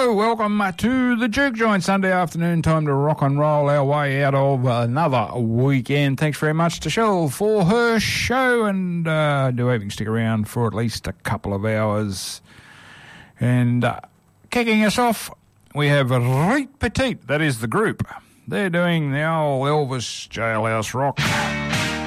Hello, welcome to the Juke Joint Sunday afternoon. Time to rock and roll our way out of another weekend. Thanks very much to Shell for her show, and do hope you can stick around for at least a couple of hours. And kicking us off, we have Rite Petite. That is the group. They're doing the old Elvis Jailhouse Rock.